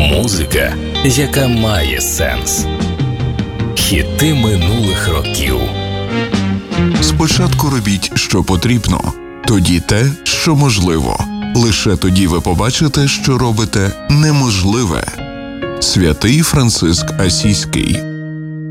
Музика, яка має сенс. Хіти минулих років. Спочатку робіть, що потрібно, тоді те, що можливо. Лише тоді ви побачите, що робите неможливе. Святий Франциск Асійський.